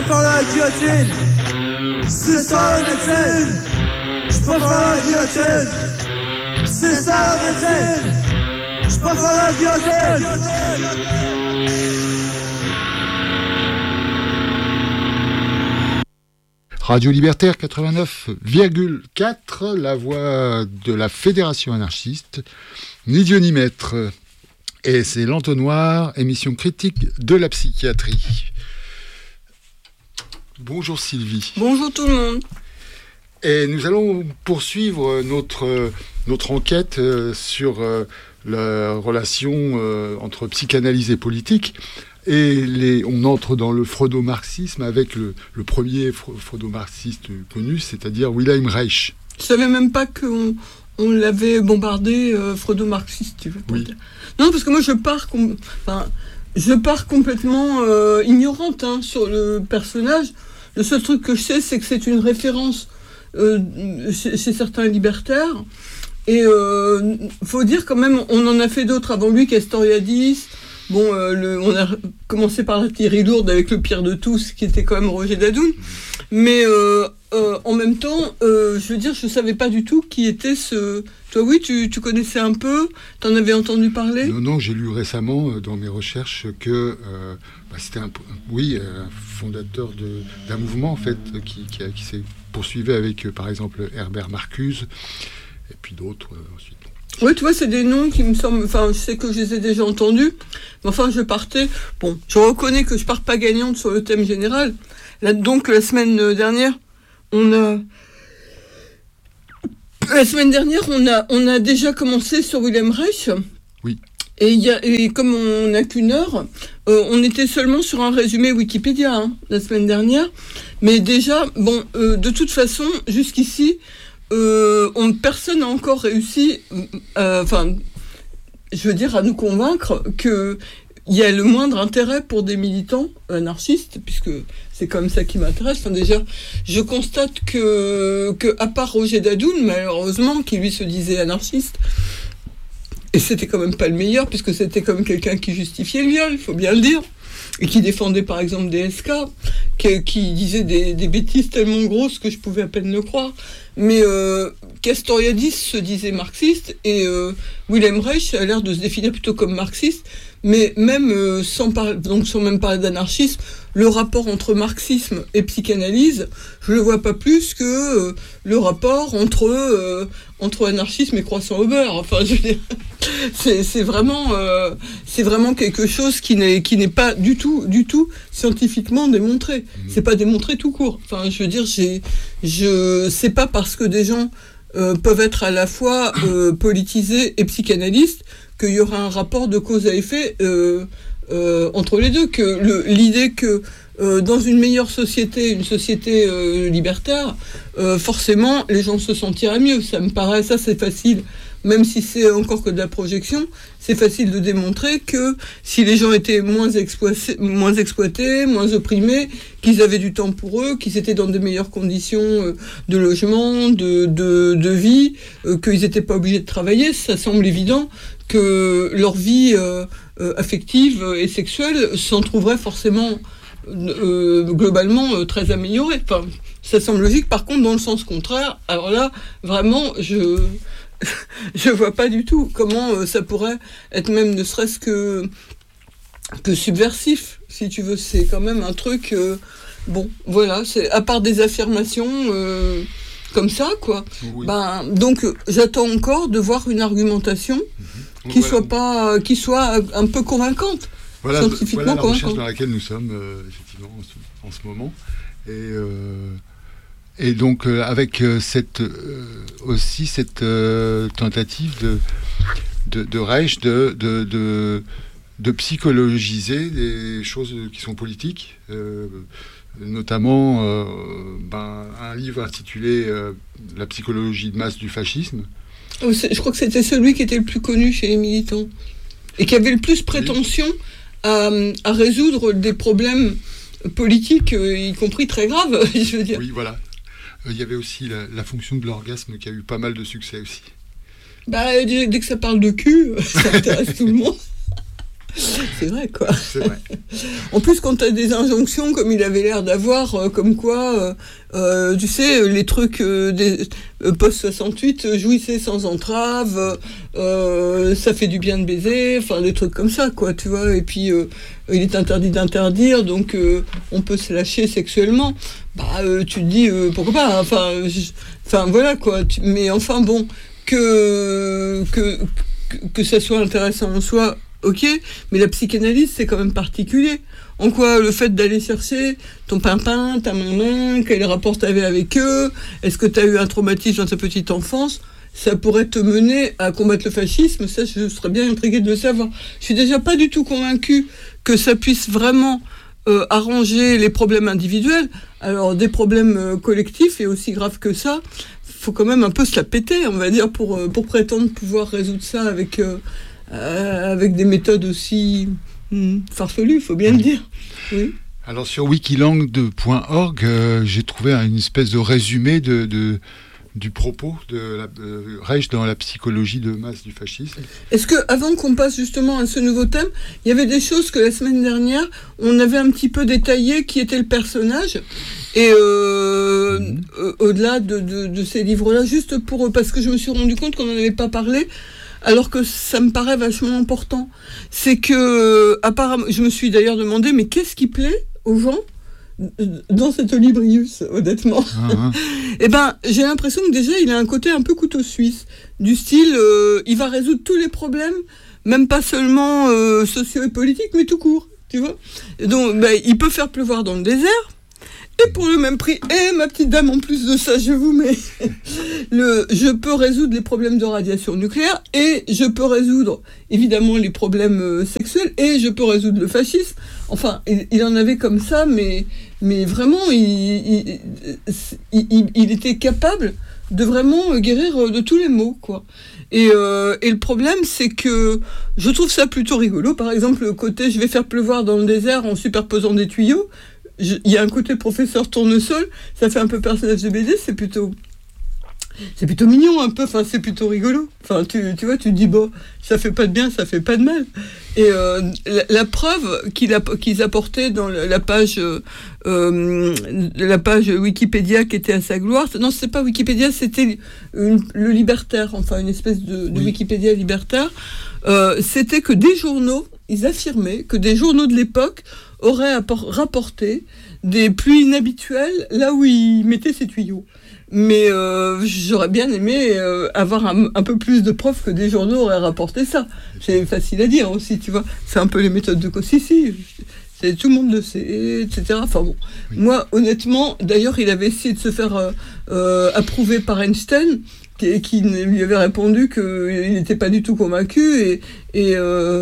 préfère la guillotine. C'est ça la médecine. Je préfère la guillotine. C'est ça la médecine. Je préfère la guillotine. Radio Libertaire 89,4, la voix de la Fédération anarchiste, ni Dieu ni maître. Et c'est l'Entonnoir, émission critique de la psychiatrie. Bonjour Sylvie. Bonjour tout le monde. Et nous allons poursuivre notre enquête sur la relation entre psychanalyse et politique. Et on entre dans le freudo-marxisme avec le premier freudo-marxiste connu, c'est-à-dire Wilhelm Reich. Je ne savais même pas qu'on l'avait bombardé freudo-marxiste, tu veux pas oui. Dire. Non, parce que moi je pars complètement ignorante sur le personnage. Le seul truc que je sais, c'est que c'est une référence chez certains libertaires. Et faut dire quand même, on en a fait d'autres avant lui, Castoriadis. Bon, on a commencé par l'artillerie lourde avec le pire de tous, qui était quand même Roger Dadoun. Mais en même temps, je veux dire, je ne savais pas du tout qui était ce... Toi, oui, tu connaissais un peu? T'en avais entendu parler? Non, j'ai lu récemment dans mes recherches que c'était un fondateur d'un mouvement, en fait, qui s'est poursuivi avec, par exemple, Herbert Marcuse, et puis d'autres ensuite. Oui, tu vois, c'est des noms qui me semblent... Enfin, je sais que je les ai déjà entendus. Mais enfin, je partais... Bon, je reconnais que je pars pas gagnante sur le thème général. Là, donc, la semaine dernière, on a déjà commencé sur Wilhelm Reich. Oui. Et comme on n'a qu'une heure, on était seulement sur un résumé Wikipédia, la semaine dernière. Mais déjà, bon, de toute façon, jusqu'ici... personne n'a encore réussi, à nous convaincre qu'il y a le moindre intérêt pour des militants anarchistes, puisque c'est comme ça qui m'intéresse. Enfin, déjà, je constate que à part Roger Dadoun, malheureusement, qui lui se disait anarchiste, et c'était quand même pas le meilleur, puisque c'était comme quelqu'un qui justifiait le viol, il faut bien le dire, et qui défendait par exemple des SK, qui disait des bêtises tellement grosses que je pouvais à peine le croire. Mais Castoriadis se disait marxiste, et Wilhelm Reich a l'air de se définir plutôt comme marxiste, mais même sans même parler d'anarchisme, le rapport entre marxisme et psychanalyse, je le vois pas plus que le rapport entre anarchisme et croissant au beurre. Enfin, je veux dire, c'est vraiment quelque chose qui n'est pas du tout scientifiquement démontré. C'est pas démontré tout court. Enfin, je veux dire, c'est pas parce que des gens peuvent être à la fois politisés et psychanalystes qu'il y aura un rapport de cause à effet entre les deux, que l'idée que dans une meilleure société, une société libertaire, forcément les gens se sentiraient mieux. Ça me paraît, ça c'est facile, même si c'est encore que de la projection, c'est facile de démontrer que si les gens étaient moins exploités, moins opprimés, qu'ils avaient du temps pour eux, qu'ils étaient dans de meilleures conditions de logement, de vie, qu'ils n'étaient pas obligés de travailler, ça semble évident que leur vie affective et sexuelle s'en trouverait forcément globalement très améliorée. Enfin, ça semble logique. Par contre, dans le sens contraire, alors là, vraiment, je vois pas du tout comment ça pourrait être même ne serait-ce que subversif, si tu veux. C'est quand même un truc... bon, voilà, c'est à part des affirmations... comme ça, quoi. Oui. Donc, j'attends encore de voir une argumentation qui soit un peu convaincante, scientifiquement la convaincante. Recherche dans laquelle nous sommes, effectivement, en ce moment. Et donc, avec cette tentative de Reich de psychologiser des choses qui sont politiques, notamment un livre intitulé La psychologie de masse du fascisme. Je crois que c'était celui qui était le plus connu chez les militants et qui avait le plus prétention à résoudre des problèmes politiques, y compris très graves, je veux dire. Oui, voilà. Il y avait aussi la fonction de l'orgasme qui a eu pas mal de succès aussi. Dès que ça parle de cul, ça intéresse tout le monde. C'est vrai, quoi. C'est vrai. En plus, quand tu as des injonctions, comme il avait l'air d'avoir, comme quoi, tu sais, les trucs des post-68, jouissez sans entrave, ça fait du bien de baiser, enfin, des trucs comme ça, quoi, tu vois. Et puis, il est interdit d'interdire, donc on peut se lâcher sexuellement. Tu te dis, pourquoi pas, hein, enfin, voilà, quoi. Mais enfin, bon, que ça soit intéressant en soi, ok, mais la psychanalyse, c'est quand même particulier. En quoi le fait d'aller chercher ton pimpin, ta maman, quel rapport t'avais avec eux, est-ce que t'as eu un traumatisme dans ta petite enfance, ça pourrait te mener à combattre le fascisme, ça je serais bien intriguée de le savoir. Je suis déjà pas du tout convaincue que ça puisse vraiment arranger les problèmes individuels. Alors des problèmes collectifs et aussi graves que ça, faut quand même un peu se la péter, on va dire, pour prétendre pouvoir résoudre ça avec des méthodes aussi farfelues, il faut bien le dire. Oui. Alors sur wikilang.org, j'ai trouvé une espèce de résumé du propos de Reich dans la psychologie de masse du fascisme. Est-ce que, avant qu'on passe justement à ce nouveau thème, il y avait des choses que la semaine dernière, on avait un petit peu détaillé qui était le personnage, et au-delà de ces livres-là, juste parce que je me suis rendu compte qu'on n'en avait pas parlé, alors que ça me paraît vachement important. C'est que, apparemment, je me suis d'ailleurs demandé, mais qu'est-ce qui plaît aux gens dans cet Olibrius, honnêtement? Eh ben, j'ai l'impression que déjà, il a un côté un peu couteau suisse, du style, il va résoudre tous les problèmes, même pas seulement sociaux et politiques, mais tout court, tu vois. Et donc, il peut faire pleuvoir dans le désert, et pour le même prix, et ma petite dame, en plus de ça, je vous mets, je peux résoudre les problèmes de radiation nucléaire, et je peux résoudre, évidemment, les problèmes sexuels, et je peux résoudre le fascisme. Enfin, il en avait comme ça, mais vraiment, il était capable de vraiment guérir de tous les maux, quoi. Et le problème, c'est que je trouve ça plutôt rigolo. Par exemple, le côté « je vais faire pleuvoir dans le désert en superposant des tuyaux », il y a un côté professeur tournesol, ça fait un peu personnage de BD, c'est plutôt mignon un peu, enfin c'est plutôt rigolo. Enfin tu vois, tu te dis bon, ça fait pas de bien, ça fait pas de mal. Et la preuve qu'ils apportaient dans la page Wikipédia qui était à sa gloire, non, c'était pas Wikipédia, c'était le Libertaire, enfin une espèce de Wikipédia libertaire, c'était que des journaux, ils affirmaient que des journaux de l'époque auraient rapporté des pluies inhabituelles là où ils mettaient ces tuyaux. Mais j'aurais bien aimé avoir un peu plus de preuves que des journaux auraient rapporté ça. C'est facile à dire aussi, tu vois. C'est un peu les méthodes de Cossici. Tout le monde le sait, etc. Enfin bon. Oui. Moi, honnêtement, d'ailleurs, il avait essayé de se faire approuver par Einstein, qui lui avait répondu qu'il n'était pas du tout convaincu, et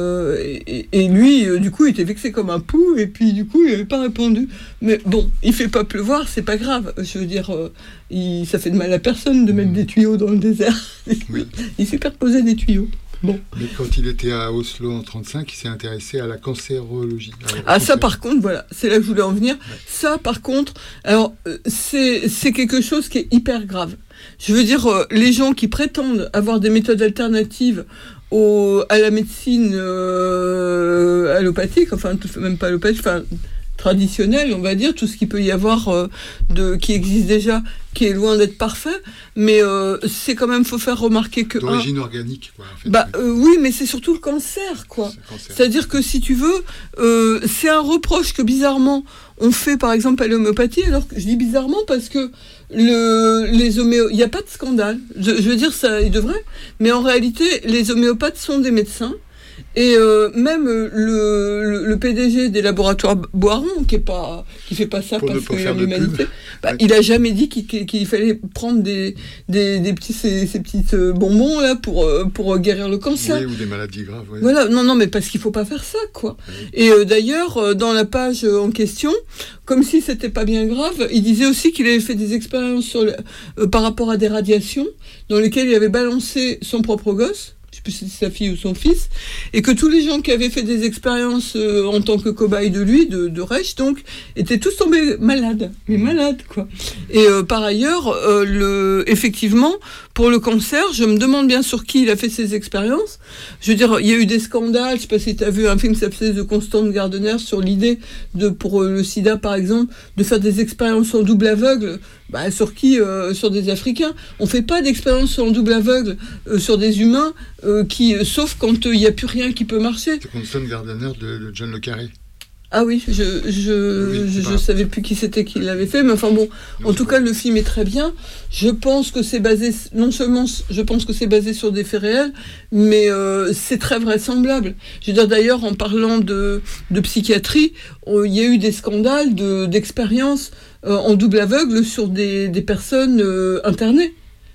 lui, du coup, il était vexé comme un pou, et puis du coup, il n'avait pas répondu. Mais bon, il fait pas pleuvoir, c'est pas grave. Je veux dire, ça fait de mal à personne de mettre des tuyaux dans le désert. Oui. Il superposait des tuyaux. Bon. Mais quand il était à Oslo en 1935, il s'est intéressé à la cancérologie. Ça par contre, voilà, c'est là que je voulais en venir. Ouais. Ça par contre, alors c'est quelque chose qui est hyper grave. Je veux dire, les gens qui prétendent avoir des méthodes alternatives à la médecine allopathique, enfin même pas allopathique, enfin traditionnelle, on va dire, tout ce qu'il peut y avoir qui existe déjà, qui est loin d'être parfait, mais c'est quand même, faut faire remarquer que... D'origine organique, quoi. En fait. Oui, mais c'est surtout le cancer, quoi. C'est-à-dire que, si tu veux, c'est un reproche que, bizarrement, on fait, par exemple, à l'homéopathie, alors que je dis bizarrement parce que il n'y a pas de scandale. Je veux dire, ça, il devrait, mais en réalité, les homéopathes sont des médecins. Et même le PDG des laboratoires Boiron, qui fait pas ça parce qu'il y a l'humanité, il a jamais dit qu'il fallait prendre ces petites bonbons là pour guérir le cancer. Oui, ou des maladies graves. Oui. Voilà, non, mais parce qu'il faut pas faire ça, quoi. Oui. Et d'ailleurs, dans la page en question, comme si c'était pas bien grave, il disait aussi qu'il avait fait des expériences par rapport à des radiations dans lesquelles il avait balancé son propre gosse. Je sais plus si c'est sa fille ou son fils, et que tous les gens qui avaient fait des expériences en tant que cobaye de lui, de Reich, donc, étaient tous tombés malades, mais malades, quoi. Et par ailleurs, effectivement, pour le cancer, je me demande bien sur qui il a fait ses expériences. Je veux dire, il y a eu des scandales. Je sais pas si tu as vu un film qui s'appelait The Constant Gardener sur l'idée pour le sida, par exemple, de faire des expériences en double aveugle. Sur qui? Sur des Africains. On fait pas d'expérience en double aveugle sur des humains, sauf quand il n'y a plus rien qui peut marcher. C'est Constant Gardener de John le Carré. Ah oui, je savais plus qui c'était qui l'avait fait, mais enfin bon, en tout cas, le film est très bien. Je pense que c'est basé, non seulement, je pense que c'est basé sur des faits réels, mais c'est très vraisemblable. Je veux dire, d'ailleurs, en parlant de psychiatrie, il y a eu des scandales d'expériences en double aveugle sur des personnes internées.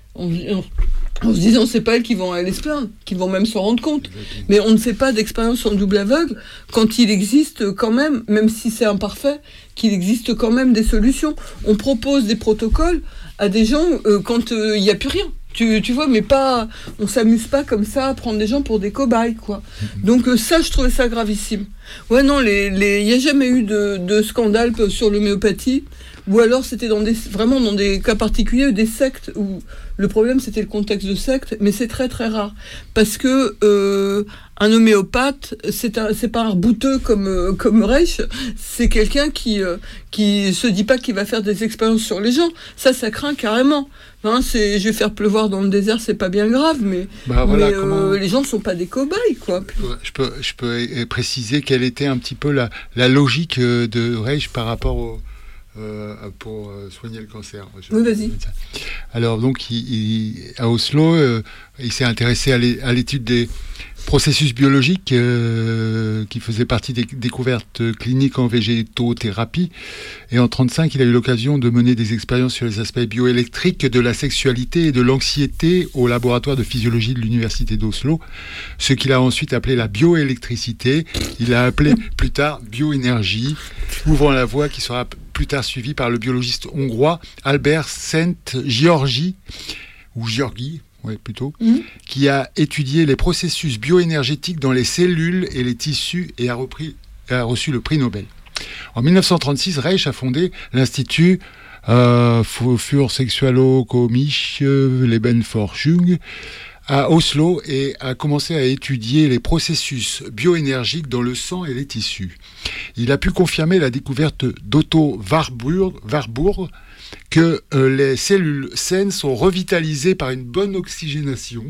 En se disant, c'est pas elles qui vont aller se plaindre, qui vont même se rendre compte. Mais on ne fait pas d'expérience en double aveugle quand il existe quand même si c'est imparfait, qu'il existe quand même des solutions. On propose des protocoles à des gens quand il n'y a plus rien. Tu vois, mais pas, on s'amuse pas comme ça à prendre des gens pour des cobayes, quoi. Donc ça, je trouvais ça gravissime. Ouais, non, il n'y a jamais eu de scandale sur l'homéopathie. Ou alors c'était vraiment dans des cas particuliers, des sectes où le problème c'était le contexte de secte, mais c'est très très rare parce que un homéopathe c'est pas un rebouteux comme Reich, c'est quelqu'un qui se dit pas qu'il va faire des expériences sur les gens. Ça craint carrément. Hein, je vais faire pleuvoir dans le désert, c'est pas bien grave, mais les gens ne sont pas des cobayes, quoi. Je peux préciser quelle était un petit peu la logique de Reich par rapport pour soigner le cancer. Oui, vas-y. Alors, donc, à Oslo, il s'est intéressé à l'étude des processus biologiques qui faisaient partie des découvertes cliniques en végétothérapie. Et en 1935, il a eu l'occasion de mener des expériences sur les aspects bioélectriques de la sexualité et de l'anxiété au laboratoire de physiologie de l'université d'Oslo, ce qu'il a ensuite appelé la bioélectricité. Il l'a appelé plus tard bioénergie, ouvrant la voie qui sera plus tard suivi par le biologiste hongrois Albert Szent-Györgyi, ou Györgyi, qui a étudié les processus bioénergétiques dans les cellules et les tissus et a reçu le prix Nobel. En 1936, Reich a fondé l'Institut für sexualokomische Lebensforschung à Oslo et a commencé à étudier les processus bioénergiques dans le sang et les tissus. Il a pu confirmer la découverte d'Otto Warburg que les cellules saines sont revitalisées par une bonne oxygénation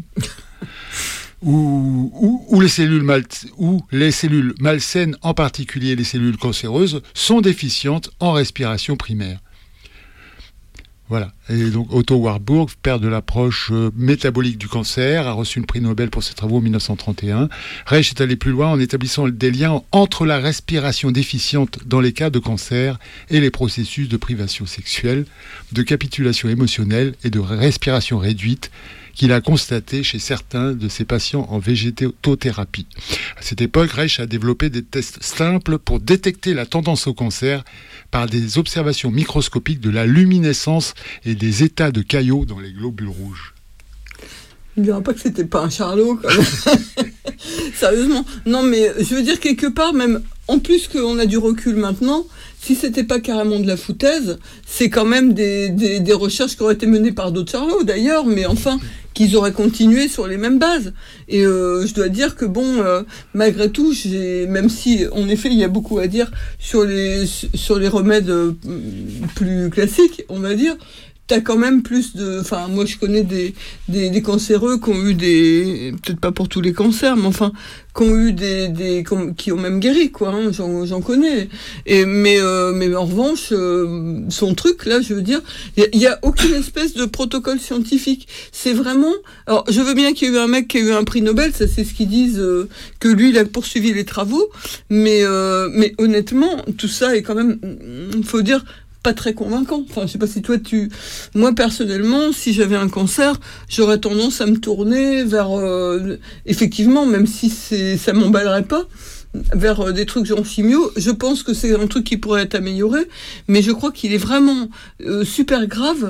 ou les cellules malsaines, en particulier les cellules cancéreuses, sont déficientes en respiration primaire. Voilà. Et donc Otto Warburg, père de l'approche métabolique du cancer, a reçu le prix Nobel pour ses travaux en 1931. Reich est allé plus loin en établissant des liens entre la respiration déficiente dans les cas de cancer et les processus de privation sexuelle, de capitulation émotionnelle et de respiration réduite qu'il a constaté chez certains de ses patients en végétothérapie. À cette époque, Reich a développé des tests simples pour détecter la tendance au cancer par des observations microscopiques de la luminescence et des états de caillots dans les globules rouges. Il ne dira pas que c'était pas un charlot, quand même. Sérieusement. Non, mais je veux dire, quelque part, même en plus qu'on a du recul maintenant, si c'était pas carrément de la foutaise, c'est quand même des recherches qui auraient été menées par d'autres charlots, d'ailleurs, mais enfin, qu'ils auraient continué sur les mêmes bases. Et je dois dire que malgré tout, même si, en effet, il y a beaucoup à dire sur les remèdes plus classiques, on va dire, t'as quand même plus de... Enfin, moi, je connais des cancéreux qui ont eu peut-être pas pour tous les cancers, mais enfin, qui ont eu qui ont même guéri, quoi. Hein, j'en connais. Mais en revanche, son truc, là, je veux dire, il y a aucune espèce de protocole scientifique. C'est vraiment... Alors, je veux bien qu'il y ait eu un mec qui a eu un prix Nobel, ça c'est ce qu'ils disent, que lui, il a poursuivi les travaux, mais honnêtement, tout ça est quand même, faut dire, pas très convaincant. Enfin, je sais pas si toi moi personnellement, si j'avais un cancer, j'aurais tendance à me tourner vers effectivement, même si ça m'emballerait pas, vers des trucs en chimio. Je pense que c'est un truc qui pourrait être amélioré, mais je crois qu'il est vraiment super grave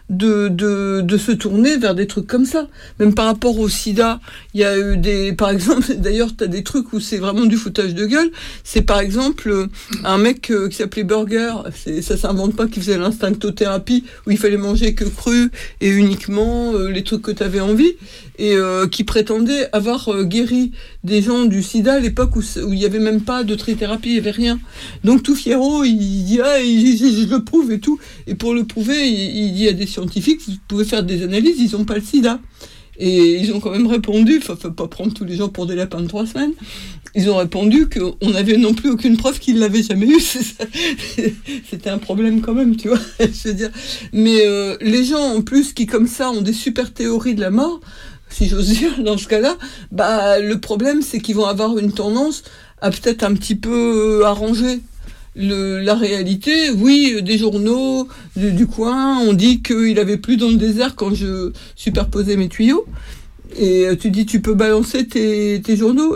de se tourner vers des trucs comme ça. Même par rapport au sida, il y a eu par exemple, d'ailleurs, t'as des trucs où c'est vraiment du foutage de gueule. C'est par exemple un mec qui s'appelait Burger, ça s'invente pas, qui faisait l'instinctothérapie, où il fallait manger que cru et uniquement les trucs que t'avais envie, et qui prétendait avoir guéri des gens du sida à l'époque où il y avait même pas de trithérapie, il y avait rien. Donc tout fiero, il dit je le prouve et tout. Et pour le prouver, il dit à des scientifiques, vous pouvez faire des analyses, ils ont pas le sida. Et ils ont quand même répondu, faut pas prendre tous les gens pour des lapins de 3 semaines, ils ont répondu qu'on n'avait non plus aucune preuve qu'ils l'avaient jamais eu. C'était un problème quand même, tu vois, je veux dire. Mais les gens en plus qui comme ça ont des super théories de la mort, si j'ose dire, dans ce cas-là, le problème c'est qu'ils vont avoir une tendance à peut-être un petit peu arranger la réalité. Oui, des journaux du coin ont dit qu'il avait plu dans le désert quand je superposais mes tuyaux. Et tu dis, tu peux balancer tes journaux.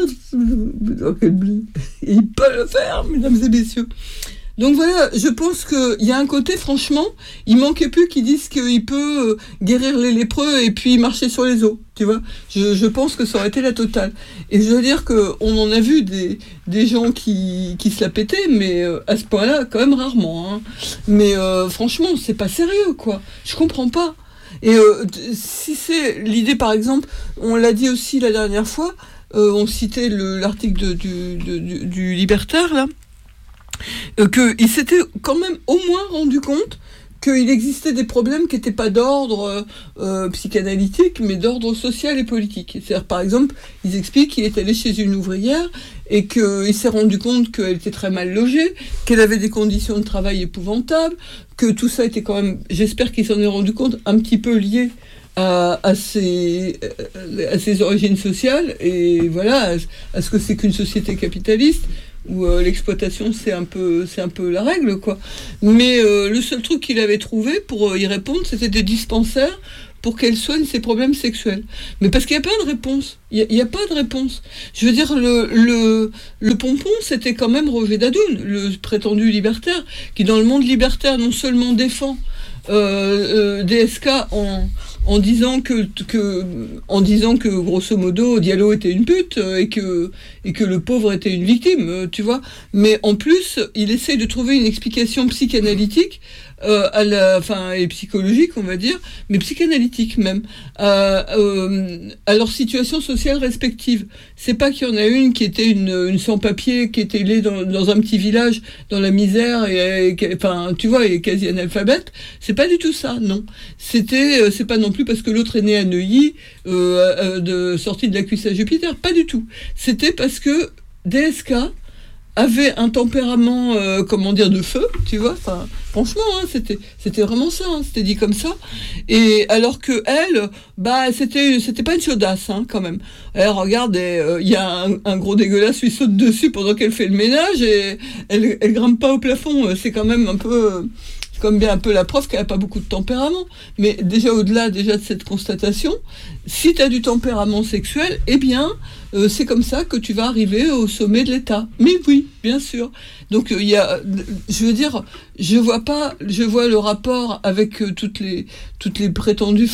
Il peut le faire, mesdames et messieurs. Donc voilà, je pense qu'il y a un côté, franchement, il manquait plus qu'ils disent qu'il peut guérir les lépreux et puis marcher sur les eaux, tu vois. Je pense que ça aurait été la totale. Et je veux dire qu'on en a vu des gens qui se la pétaient, mais à ce point-là, quand même rarement. Hein. Mais franchement, c'est pas sérieux, quoi. Je comprends pas. Et si c'est l'idée, par exemple, on l'a dit aussi la dernière fois, on citait l'article du Libertaire, là, qu'il s'était quand même au moins rendu compte qu'il existait des problèmes qui n'étaient pas d'ordre psychanalytique, mais d'ordre social et politique. C'est-à-dire, par exemple, ils expliquent qu'il est allé chez une ouvrière et qu'il s'est rendu compte qu'elle était très mal logée, qu'elle avait des conditions de travail épouvantables, que tout ça était quand même, j'espère qu'il s'en est rendu compte, un petit peu lié à ses origines sociales, et voilà, à ce que c'est qu'une société capitaliste, où l'exploitation c'est un peu la règle, quoi. Mais le seul truc qu'il avait trouvé pour y répondre, c'était des dispensaires pour qu'elle soigne ses problèmes sexuels. Mais parce qu'il n'y a pas de réponse. Il n'y a pas de réponse. Je veux dire, le pompon, c'était quand même Roger Dadoun, le prétendu libertaire, qui dans le monde libertaire non seulement défend DSK en disant que grosso modo Diallo était une pute et que le pauvre était une victime, tu vois, mais en plus il essaye de trouver une explication psychanalytique et psychologique, on va dire, mais psychanalytique même, à leur situation sociale respective. C'est pas qu'il y en a une qui était une sans-papier, qui était née dans un petit village, dans la misère, et tu vois, et quasi analphabète. C'est pas du tout ça, non. C'est pas non plus parce que l'autre est né à Neuilly, sorti de la cuisse à Jupiter, pas du tout. C'était parce que DSK avait un tempérament, de feu, tu vois, enfin, franchement, hein, c'était vraiment ça, hein, c'était dit comme ça, et alors que elle, c'était pas une chaudasse, hein, quand même. Elle regarde, il y a un gros dégueulasse lui saute dessus pendant qu'elle fait le ménage, et elle grimpe pas au plafond, c'est quand même un peu... C'est comme bien un peu la preuve qu'elle n'a pas beaucoup de tempérament. Mais déjà, au-delà de cette constatation, si tu as du tempérament sexuel, eh bien, c'est comme ça que tu vas arriver au sommet de l'État. Mais oui, bien sûr. Donc, je veux dire, je vois le rapport avec toutes les prétendues,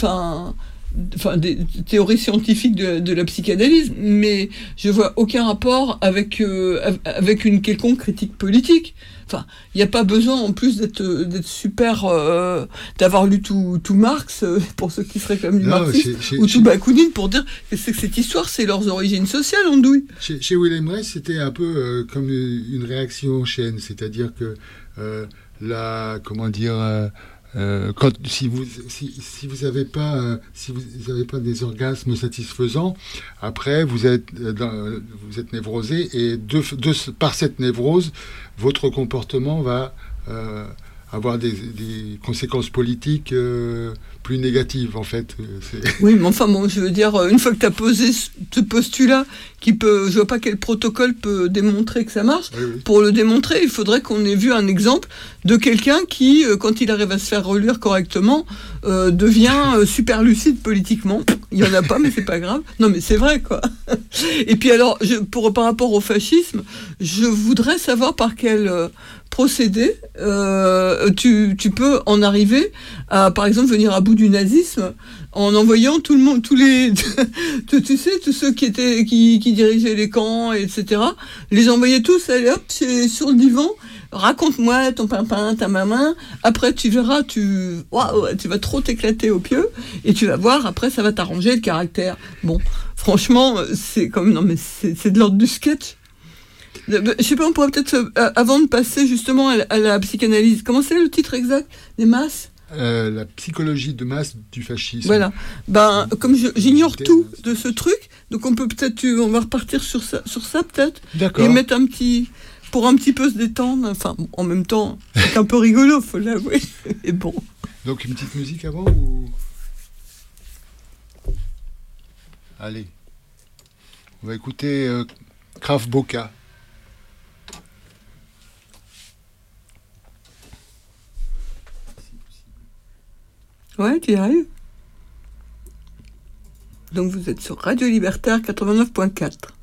des théories scientifiques de la psychanalyse, mais je vois aucun rapport avec une quelconque critique politique. Enfin, il n'y a pas besoin en plus d'être super, d'avoir lu tout Marx, pour ceux qui se réclament du marxisme, ou tout Bakounine pour dire que cette histoire, c'est leurs origines sociales, andouille. Chez Wilhelm Reich, c'était un peu comme une réaction en chaîne, c'est-à-dire que si vous avez pas des orgasmes satisfaisants, après vous êtes névrosé, et par cette névrose, votre comportement va avoir des conséquences politiques plus négatives, en fait. Oui, mais enfin, bon, je veux dire, une fois que tu as posé ce postulat, je vois pas quel protocole peut démontrer que ça marche. Oui. Pour le démontrer, il faudrait qu'on ait vu un exemple de quelqu'un qui, quand il arrive à se faire relire correctement, devient super lucide politiquement. Il y en a pas, mais c'est pas grave. Non, mais c'est vrai, quoi. Et puis alors, par rapport au fascisme, je voudrais savoir par quel procédés, tu peux en arriver à, par exemple, venir à bout du nazisme en envoyant tout le monde, tous ceux qui dirigeaient les camps, etc., les envoyer tous, allez hop, c'est sur le divan, raconte-moi ton pimpin, ta maman, après tu verras, tu vas trop t'éclater au pieu, et tu vas voir, après ça va t'arranger le caractère. Bon, franchement, c'est de l'ordre du sketch. Je sais pas, on pourrait peut-être, avant de passer justement à la psychanalyse, comment c'est le titre exact des masses ? La psychologie de masse du fascisme. Voilà. Comme j'ignore tout de ce truc, donc on va repartir sur ça peut-être. D'accord. Et mettre pour un petit peu se détendre. Enfin, en même temps, c'est un peu rigolo, faut l'avouer. Et bon. Donc une petite musique avant ou... Allez. On va écouter Krav Boka. Ouais, tu y arrives. Donc vous êtes sur Radio Libertaire 89.4.